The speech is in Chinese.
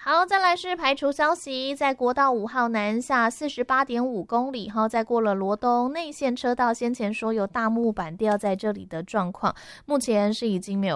好，再来是排除消息，在国道5号南下48.5公里再过了罗东内线车道，先前说有大木板掉在这里的状况，目前是已经没有